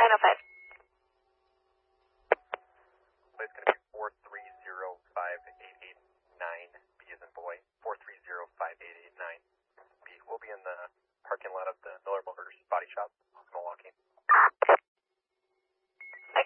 905. It's going to be 4305889, B as in boy, 4305889. B will be in the parking lot of the Miller Motors Body Shop